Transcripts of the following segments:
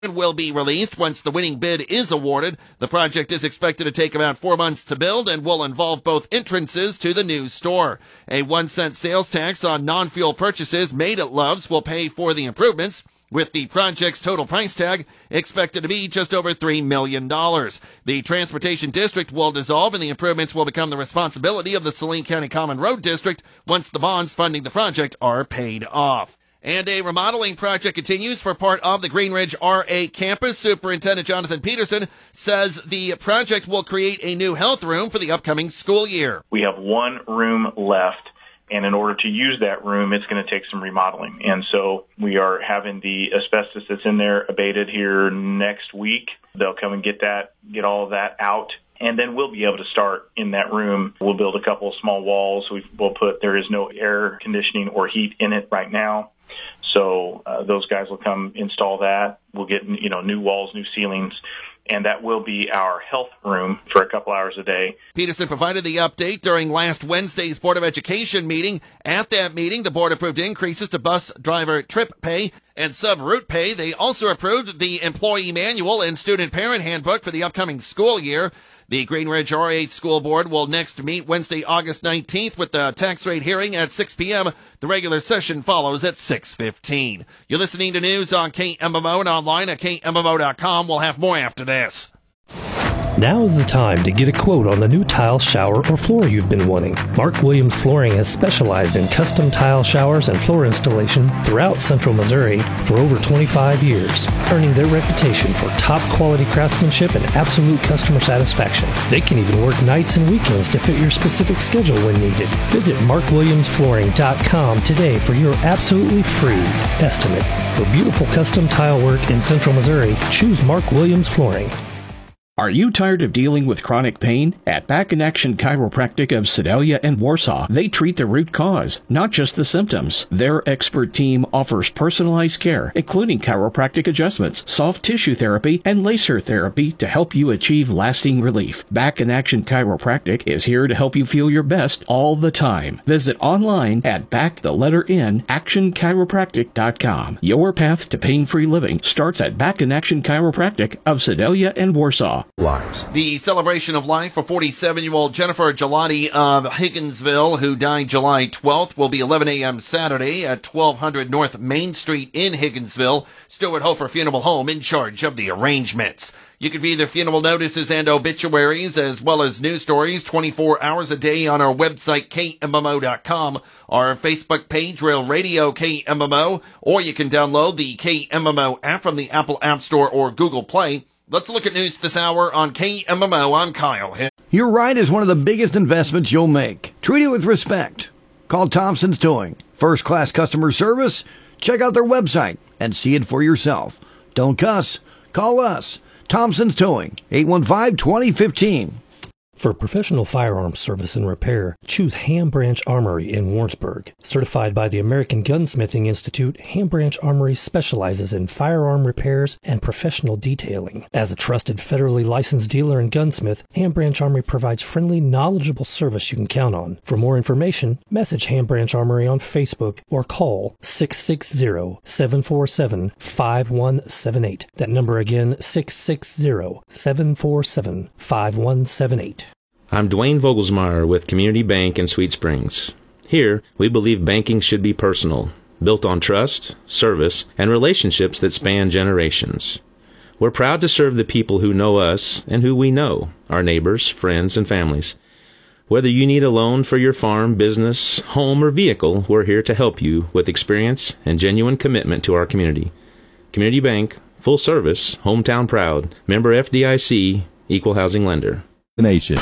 will be released once the winning bid is awarded. The project is expected to take about 4 months to build and will involve both entrances to the new store. A 1-cent sales tax on non-fuel purchases made at Love's will pay for the improvements, with the project's total price tag expected to be just over $3 million. The Transportation District will dissolve and the improvements will become the responsibility of the Saline County Common Road District once the bonds funding the project are paid off. And a remodeling project continues for part of the Green Ridge RA campus. Superintendent Jonathan Peterson says the project will create a new health room for the upcoming school year. We have one room left, and in order to use that room, it's going to take some remodeling. And so we are having the asbestos that's in there abated here next week. They'll come and get all of that out. And then we'll be able to start in that room. We'll build a couple of small walls. There is no air conditioning or heat in it right now. So those guys will come install that. We'll get new walls, new ceilings, and that will be our health room for a couple hours a day. Peterson provided the update during last Wednesday's Board of Education meeting. At that meeting, the board approved increases to bus driver trip pay and sub-route pay. They also approved the employee manual and student parent handbook for the upcoming school year. The Green Ridge R8 School Board will next meet Wednesday, August 19th with the tax rate hearing at 6 p.m. The regular session follows at 6:15. You're listening to news on KMMO and online at KMMO.com. We'll have more after this. Now is the time to get a quote on the new tile, shower, or floor you've been wanting. Mark Williams Flooring has specialized in custom tile showers and floor installation throughout Central Missouri for over 25 years, earning their reputation for top-quality craftsmanship and absolute customer satisfaction. They can even work nights and weekends to fit your specific schedule when needed. Visit markwilliamsflooring.com today for your absolutely free estimate. For beautiful custom tile work in Central Missouri, choose Mark Williams Flooring. Are you tired of dealing with chronic pain? At Back in Action Chiropractic of Sedalia and Warsaw, they treat the root cause, not just the symptoms. Their expert team offers personalized care, including chiropractic adjustments, soft tissue therapy, and laser therapy to help you achieve lasting relief. Back in Action Chiropractic is here to help you feel your best all the time. Visit online at actionchiropractic.com. Your path to pain-free living starts at Back in Action Chiropractic of Sedalia and Warsaw. Lives. The celebration of life for 47-year-old Jennifer Gelati of Higginsville, who died July 12th, will be 11 a.m. Saturday at 1200 North Main Street in Higginsville. Stuart Hofer Funeral Home in charge of the arrangements. You can view the funeral notices and obituaries as well as news stories 24 hours a day on our website, KMMO.com, our Facebook page, Rail Radio KMMO, or you can download the KMMO app from the Apple App Store or Google Play. Let's look at news this hour on KMMO. I'm Kyle Hitt. Your ride is one of the biggest investments you'll make. Treat it with respect. Call Thompson's Towing. First-class customer service? Check out their website and see it for yourself. Don't cuss. Call us. Thompson's Towing, 815-2015. For professional firearms service and repair, choose Ham Branch Armory in Warrensburg. Certified by the American Gunsmithing Institute, Ham Branch Armory specializes in firearm repairs and professional detailing. As a trusted federally licensed dealer and gunsmith, Ham Branch Armory provides friendly, knowledgeable service you can count on. For more information, message Ham Branch Armory on Facebook or call 660-747-5178. That number again, 660-747-5178. I'm Dwayne Vogelsmeyer with Community Bank in Sweet Springs. Here, we believe banking should be personal, built on trust, service, and relationships that span generations. We're proud to serve the people who know us and who we know, our neighbors, friends, and families. Whether you need a loan for your farm, business, home, or vehicle, we're here to help you with experience and genuine commitment to our community. Community Bank, full service, hometown proud, member FDIC, equal housing lender. The nation.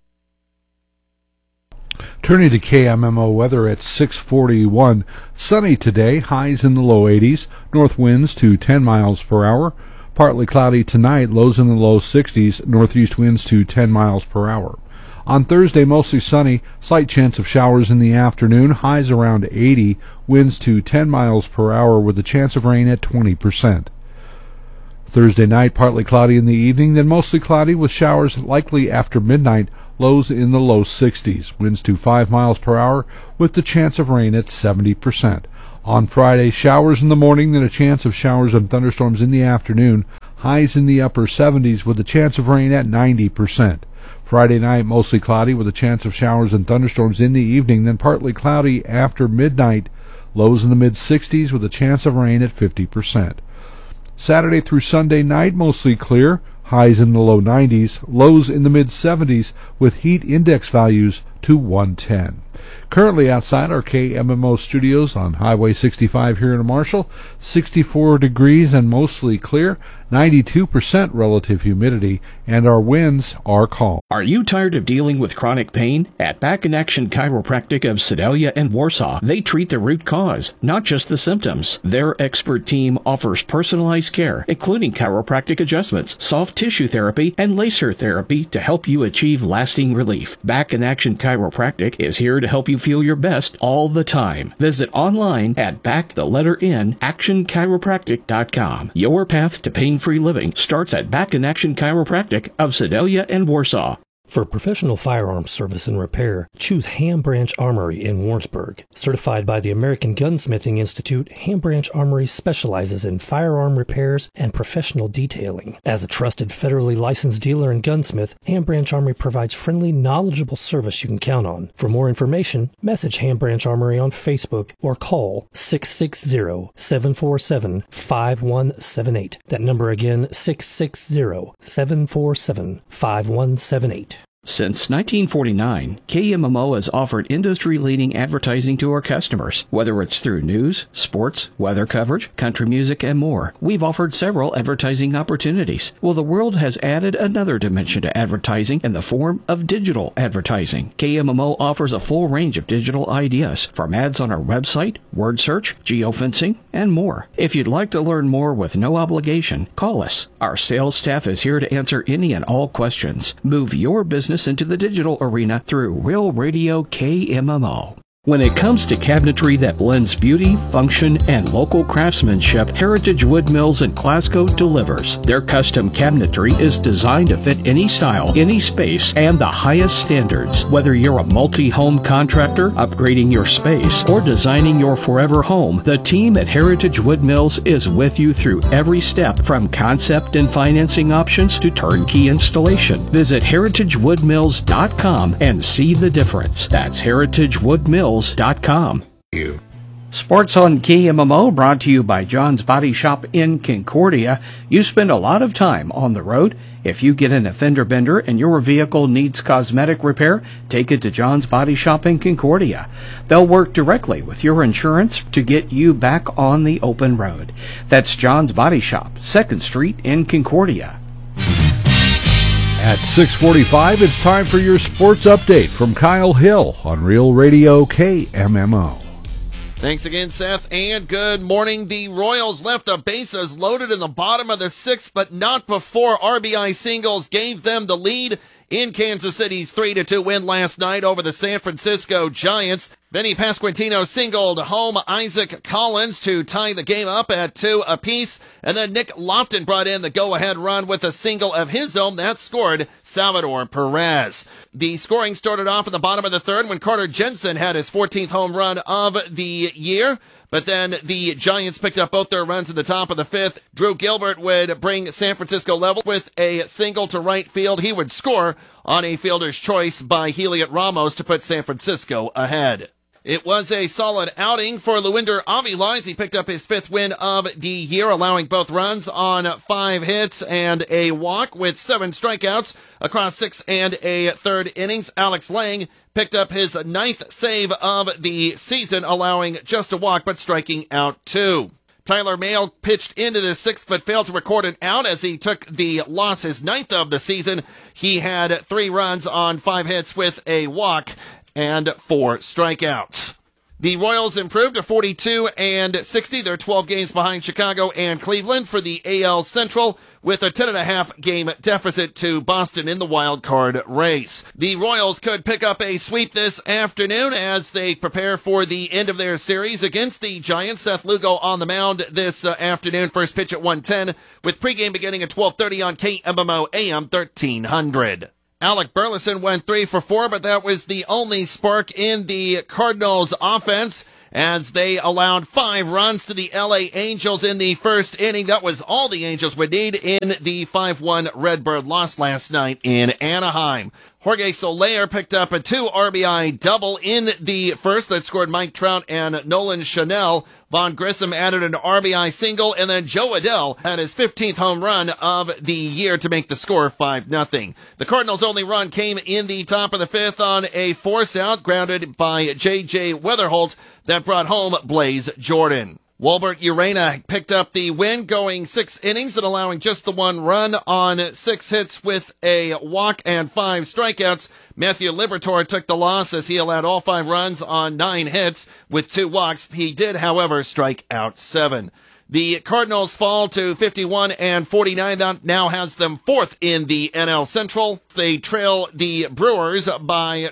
Turning to KMMO weather at 6:41. Sunny today, highs in the low 80s, north winds to 10 miles per hour. Partly cloudy tonight, lows in the low 60s, northeast winds to 10 miles per hour. On Thursday, mostly sunny, slight chance of showers in the afternoon, highs around 80, winds to 10 miles per hour with a chance of rain at 20%. Thursday night, partly cloudy in the evening, then mostly cloudy with showers likely after midnight, lows in the low 60s, winds to 5 miles per hour with the chance of rain at 70%. On Friday, showers in the morning, then a chance of showers and thunderstorms in the afternoon. Highs in the upper 70s with a chance of rain at 90%. Friday night, mostly cloudy with a chance of showers and thunderstorms in the evening, then partly cloudy after midnight. Lows in the mid-60s with a chance of rain at 50%. Saturday through Sunday night, mostly clear. Highs in the low 90s, lows in the mid-70s with heat index values to 110. Currently outside our KMMO studios on Highway 65 here in Marshall, 64 degrees and mostly clear, 92% relative humidity, and our winds are calm. Are you tired of dealing with chronic pain? At Back in Action Chiropractic of Sedalia and Warsaw, they treat the root cause, not just the symptoms. Their expert team offers personalized care, including chiropractic adjustments, soft tissue therapy, and laser therapy to help you achieve lasting relief. Back in Action Chiropractic is here to help you feel your best all the time. Visit online at actionchiropractic.com. Your path to pain-free living starts at Back in Action Chiropractic of Sedalia and Warsaw. For professional firearms service and repair, choose Ham Branch Armory in Warrensburg. Certified by the American Gunsmithing Institute, Ham Branch Armory specializes in firearm repairs and professional detailing. As a trusted federally licensed dealer and gunsmith, Ham Branch Armory provides friendly, knowledgeable service you can count on. For more information, message Ham Branch Armory on Facebook or call 660-747-5178. That number again, 660-747-5178. Since 1949, KMMO has offered industry-leading advertising to our customers. Whether it's through news, sports, weather coverage, country music, and more, we've offered several advertising opportunities. Well, the world has added another dimension to advertising in the form of digital advertising. KMMO offers a full range of digital ideas, from ads on our website, word search, geofencing, and more. If you'd like to learn more with no obligation, call us. Our sales staff is here to answer any and all questions. Move your business into the digital arena through Real Radio KMMO. When it comes to cabinetry that blends beauty, function, and local craftsmanship, Heritage Wood Mills in Glasgow delivers. Their custom cabinetry is designed to fit any style, any space, and the highest standards. Whether you're a multi-home contractor, upgrading your space, or designing your forever home, the team at Heritage Wood Mills is with you through every step, from concept and financing options to turnkey installation. Visit heritagewoodmills.com and see the difference. That's heritagewoodmills.com. Sports on KMMO brought to you by John's Body Shop in Concordia. You spend a lot of time on the road. If you get in a fender bender and your vehicle needs cosmetic repair, take it to John's Body Shop in Concordia. They'll work directly with your insurance to get you back on the open road. That's John's Body Shop, 2nd Street in Concordia. At 6:45, it's time for your sports update from Kyle Hill on Real Radio KMMO. Thanks again, Seth, and good morning. The Royals left the bases loaded in the bottom of the 6th, but not before RBI singles gave them the lead in Kansas City's 3-2 win last night over the San Francisco Giants. Benny Pasquantino singled home Isaac Collins to tie the game up at 2 apiece, and then Nick Lofton brought in the go-ahead run with a single of his own that scored Salvador Perez. The scoring started off in the bottom of the 3rd when Carter Jensen had his 14th home run of the year. But then the Giants picked up both their runs in the top of the 5th. Drew Gilbert would bring San Francisco level with a single to right field. He would score on a fielder's choice by Heliot Ramos to put San Francisco ahead. It was a solid outing for Luinder Avila as he picked up his 5th win of the year, allowing both runs on 5 hits and a walk with 7 strikeouts across 6 and a third innings. Alex Lang picked up his 9th save of the season, allowing just a walk but striking out 2. Tyler Mahle pitched into the 6th but failed to record an out as he took the loss, his 9th of the season. He had 3 runs on 5 hits with a walk and 4 strikeouts. The Royals improved to 42-60. They're 12 games behind Chicago and Cleveland for the AL Central, with a 10.5 game deficit to Boston in the wild card race. The Royals could pick up a sweep this afternoon as they prepare for the end of their series against the Giants. Seth Lugo on the mound this afternoon. First pitch at 1:10, with pregame beginning at 12:30 on KMMO AM 1300. Alec Burleson went 3 for 4, but that was the only spark in the Cardinals' offense as they allowed 5 runs to the LA Angels in the first inning. That was all the Angels would need in the 5-1 Redbird loss last night in Anaheim. Jorge Soler picked up a 2 RBI double in the first that scored Mike Trout and Nolan Chanel. Vaughn Grissom added an RBI single, and then Joe Adell had his 15th home run of the year to make the score 5-0. The Cardinals' only run came in the top of the 5th on a force out grounded by J.J. Weatherholt that brought home Blaze Jordan. Walbert Urena picked up the win, going 6 innings and allowing just the 1 run on 6 hits with a walk and 5 strikeouts. Matthew Liberatore took the loss as he allowed all 5 runs on 9 hits with 2 walks. He did, however, strike out 7. The Cardinals fall to 51-49. That now has them 4th in the NL Central. They trail the Brewers by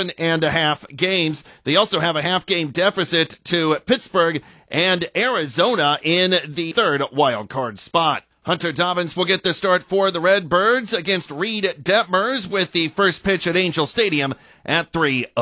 11.5 games. They also have a half-game deficit to Pittsburgh and Arizona in the 3rd wild card spot. Hunter Dobbins will get the start for the Redbirds against Reed Detmers with the first pitch at Angel Stadium at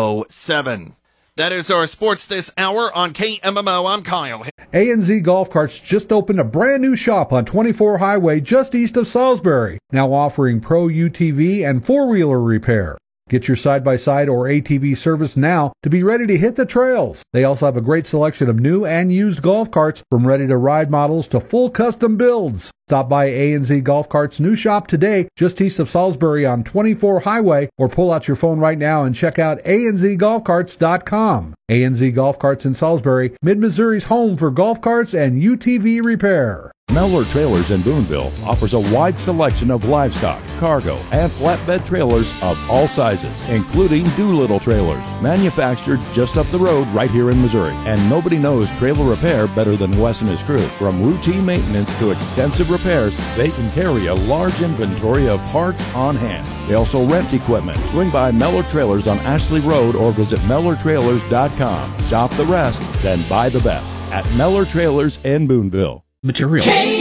3:07. That is our sports this hour on KMMO. I'm Kyle. A&Z Golf Carts just opened a brand new shop on 24 Highway just east of Salisbury, now offering pro UTV and 4-wheeler repair. Get your side-by-side or ATV service now to be ready to hit the trails. They also have a great selection of new and used golf carts, from ready-to-ride models to full custom builds. Stop by A&Z Golf Carts' new shop today, just east of Salisbury on 24 Highway, or pull out your phone right now and check out anzgolfcarts.com. A&Z Golf Carts in Salisbury, Mid-Missouri's home for golf carts and UTV repair. Mellor Trailers in Boonville offers a wide selection of livestock, cargo, and flatbed trailers of all sizes, including Doolittle trailers, manufactured just up the road right here in Missouri. And nobody knows trailer repair better than Wes and his crew. From routine maintenance to extensive repairs, they can carry a large inventory of parts on hand. They also rent equipment. Swing by Mellor Trailers on Ashley Road or visit MellerTrailers.com. Shop the rest, then buy the best at Mellor Trailers in Boonville. Materials.